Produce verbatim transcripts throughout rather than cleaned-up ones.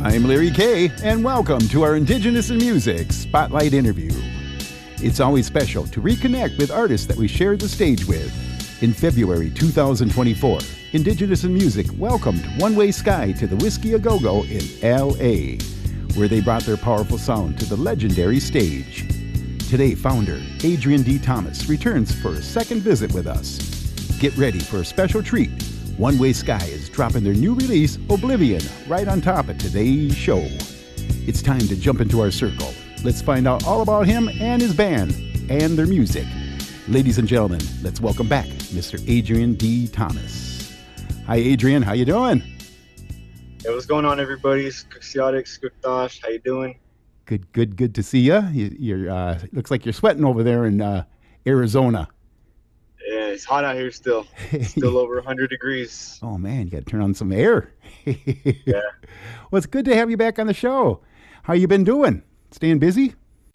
I'm Larry Kay, and welcome to our Indigenous in Music Spotlight interview. It's always special to reconnect with artists that we shared the stage with. In February two thousand twenty-four, Indigenous in Music welcomed One Way Sky to the Whiskey A Go Go in L A, where they brought their powerful sound to the legendary stage. Today, founder Adrian D. Thomas returns for a second visit with us. Get ready for a special treat. One Way Sky is dropping their new release, Oblivion, right on top of today's show. It's time to jump into our circle. Let's find out all about him and his band and their music. Ladies and gentlemen, let's welcome back Mister Adrian D. Thomas. Hi, Adrian. How you doing? Hey, what's going on, everybody? Skuksiotic, Skukdosh. How you doing? Good, good, good to see you. you you're uh, looks like you're sweating over there in uh, Arizona. Yeah, it's hot out here still. It's still over one hundred degrees. Oh, man, you got to turn on some air. Yeah. Well, it's good to have you back on the show. How you been doing? Staying busy?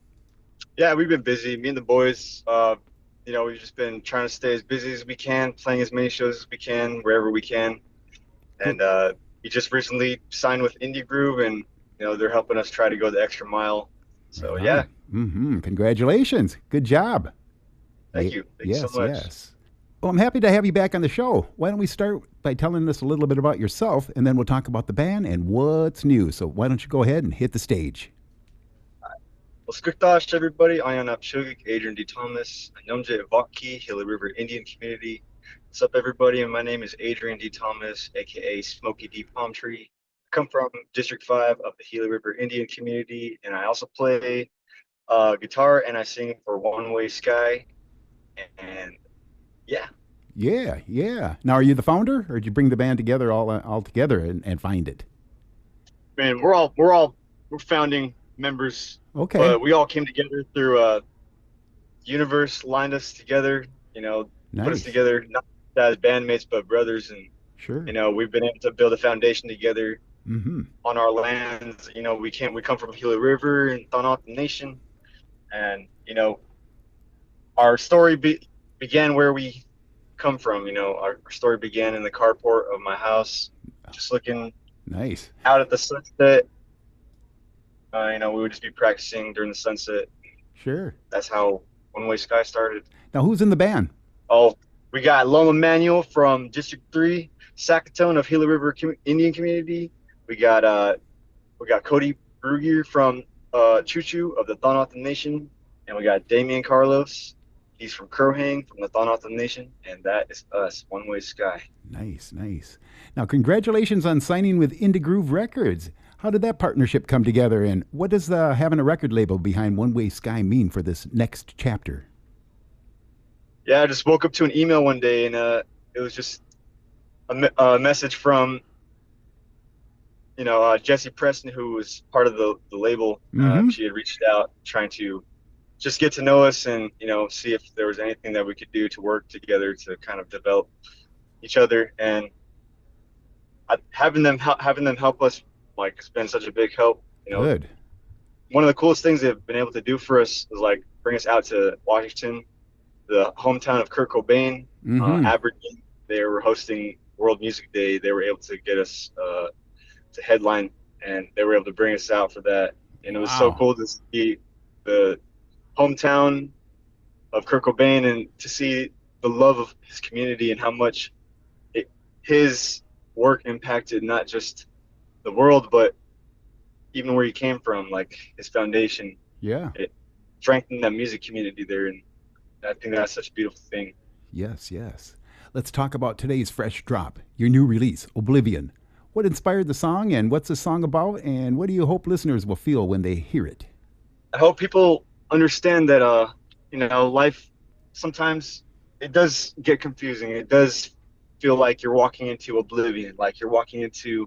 Yeah, we've been busy. Me and the boys, uh, you know, we've just been trying to stay as busy as we can, playing as many shows as we can, wherever we can. And uh, we just recently signed with Indie Groove, and, you know, they're helping us try to go the extra mile. So, Right. yeah. Mm-hmm. Congratulations. Good job. Thank you. Thank yes, you so much. Yes. Well, I'm happy to have you back on the show. Why don't we start by telling us a little bit about yourself, and then we'll talk about the band and what's new. So why don't you go ahead and hit the stage? Well, Skukdosh, everybody. I am Shugik, Adrian D. Thomas, Nyomje Ivaki, Gila River Indian Community. What's up, everybody? And my name is Adrian D. Thomas, aka Smoky D. Palm Tree. I come from District five of the Gila River Indian Community, and I also play uh, guitar and I sing for One Way Sky. And yeah. Yeah, yeah. Now, are you the founder, or did you bring the band together all uh, all together and, and find it? Man, we're all we're all we're founding members. Okay. But we all came together through uh universe lined us together, you know, Nice. put us together not as bandmates but brothers, and Sure. you know, we've been able to build a foundation together Mm-hmm. on our lands. You know, we can't we come from Gila River and Thanaat Nation, and you know, our story be, began where we come from. You know, our story began in the carport of my house, just looking Nice. out at the sunset. Uh, you know, we would just be practicing during the sunset. Sure. That's how One Way Sky started. Now, who's in the band? Oh, we got Loma Manuel from District three, Sackatone of Gila River Com- Indian Community. We got uh, we got Cody Brugier from uh, Choo Choo of the Thanaat Nation, and we got Damian Carlos. He's from Crohang from the Thanaat Nation, and that is us, One Way Sky. Nice, nice. Now, congratulations on signing with Indie Groove Records. How did that partnership come together, and what does the, having a record label behind One Way Sky mean for this next chapter? Yeah, I just woke up to an email one day, and uh, it was just a, me- a message from, you know, uh, Jessie Preston, who was part of the, the label. Mhm. Uh, she had reached out trying to just get to know us and, you know, see if there was anything that we could do to work together to kind of develop each other. And I, having them hel- having them help us, like, it's been such a big help. You know, Good. one of the coolest things they've been able to do for us is like bring us out to Washington, the hometown of Kurt Cobain, Mhm. uh, Aberdeen. They were hosting World Music Day. They were able to get us uh, to headline, and they were able to bring us out for that. And it was so Wow. cool to see the hometown of Kurt Cobain and to see the love of his community and how much it, his work impacted not just the world, but even where he came from, like his foundation. Yeah. It strengthened that music community there, and I think that's such a beautiful thing. Yes, yes. Let's talk about today's fresh drop, your new release, Oblivion. What inspired the song, and what's the song about, and what do you hope listeners will feel when they hear it? I hope people understand that, uh, you know, life sometimes it does get confusing. It does feel like you're walking into oblivion, like you're walking into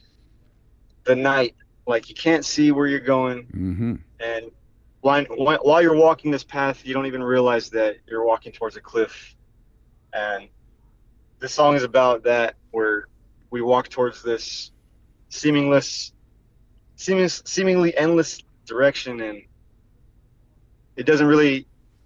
the night, like you can't see where you're going. Mm-hmm. And while, while you're walking this path, you don't even realize that you're walking towards a cliff. And this song is about that, where we walk towards this seamless, seeming, seemingly endless direction, and it doesn't really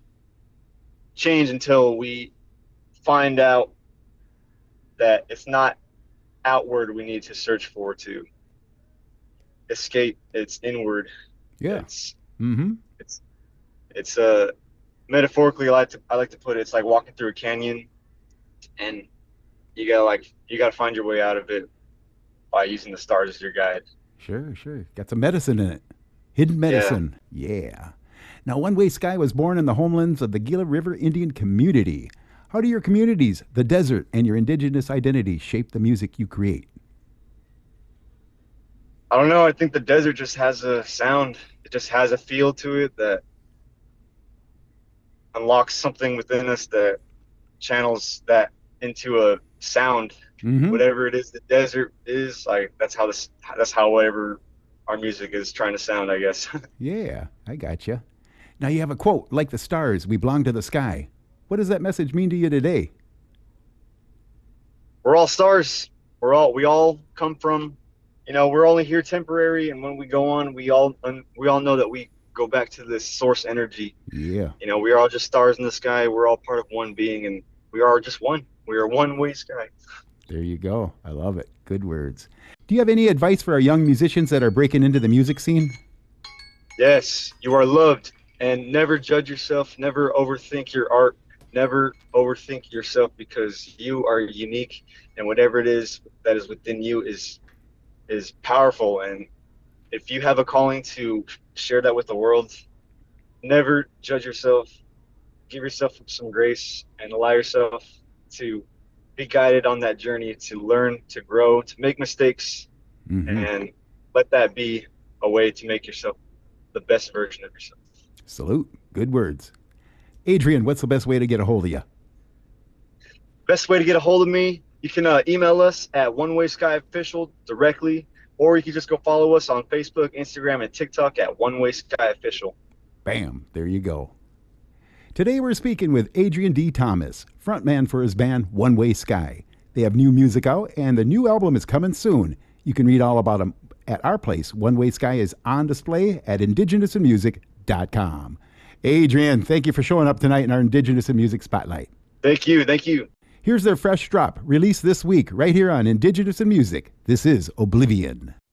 change until we find out that it's not outward we need to search for to escape. It's inward. Yeah. It's Mm-hmm. it's it's uh metaphorically I like to I like to put it, it's like walking through a canyon, and you gotta like you gotta find your way out of it by using the stars as your guide. Sure, sure. Got some medicine in it. Hidden Yeah. medicine. Yeah. Now, One Way Sky was born in the homelands of the Gila River Indian community. How do your communities, the desert, and your indigenous identity shape the music you create? I don't know. I think the desert just has a sound. It just has a feel to it that unlocks something within us that channels that into a sound. Mm-hmm. Whatever it is the desert is, like that's how this that's how whatever our music is trying to sound, I guess. Yeah, I got you. Now, you have a quote, like the stars, we belong to the sky. What does that message mean to you today? We're all stars. We're all we all come from, you know, we're only here temporary, and when we go on, we all we all know that we go back to this source energy. Yeah. You know, we are all just stars in the sky. We're all part of one being, and we are just one. We are one way sky. There you go. I love it. Good words. Do you have any advice for our young musicians that are breaking into the music scene? Yes, you are loved, and never judge yourself. Never overthink your art. Never overthink yourself, because you are unique, and whatever it is that is within you is is powerful. And if you have a calling to share that with the world, never judge yourself. Give yourself some grace and allow yourself to be guided on that journey, to learn, to grow, to make mistakes, Mm-hmm. and let that be a way to make yourself the best version of yourself. Salute. Good words. Adrian, what's the best way to get a hold of you? Best way to get a hold of me, you can uh, email us at One Way Sky Official directly, or you can just go follow us on Facebook, Instagram, and TikTok at One Way Sky Official. Bam. There you go. Today we're speaking with Adrian D. Thomas, frontman for his band One Way Sky. They have new music out, and the new album is coming soon. You can read all about them at our place. One Way Sky is on display at indigenous in music dot com. Adrian, thank you for showing up tonight in our Indigenous in Music Spotlight. Thank you. Thank you. Here's their fresh drop, released this week, right here on Indigenous in Music. This is Oblivion.